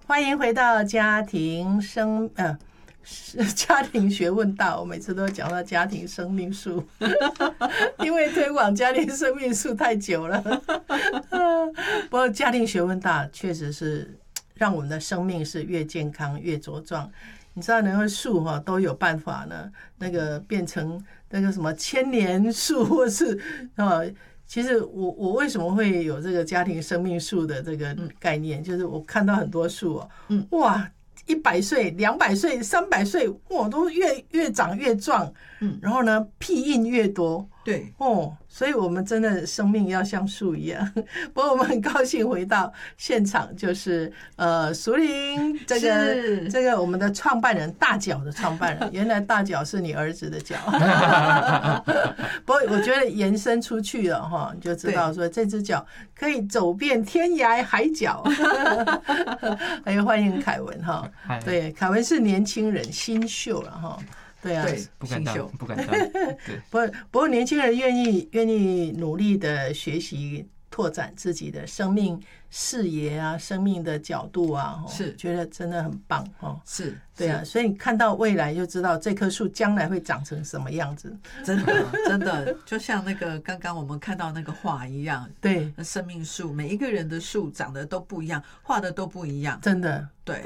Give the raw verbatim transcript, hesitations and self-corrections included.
欢迎回到家庭生呃家庭学问大，我每次都讲到家庭生命树，因为推广家庭生命树太久了。不过家庭学问大确实是让我们的生命是越健康越茁壮。你知道那个树哈都有办法呢，那个变成那个什么千年树，或是呃。其实我我为什么会有这个家庭生命树的这个概念？就是我看到很多树哦，嗯，哇，一百岁、两百岁、三百岁，哇，都越越长越壮，嗯，然后呢，屁印越多， 对， 哦，所以我们真的生命要像树一样。不过我们很高兴回到现场，就是呃，淑玲这个这个我们的创办人，大脚的创办人，原来大脚是你儿子的脚。不过我觉得延伸出去了哈，你就知道说这只脚可以走遍天涯海角。还有欢迎凯文哈，对，凯文是年轻人新秀了哈。对啊， 对， 不敢当，不敢当。对， 不过不过年轻人愿意愿意努力的学习，拓展自己的生命视野啊，生命的角度啊， 是觉得真的很棒哦。 是， 对啊，所以你看到未来就知道这棵树将来会长成什么样子。 真的真的，就像那个刚刚我们看到那个画一样， 对， 生命树每一个人的树长得都不一样，画的都不一样， 真的。 对。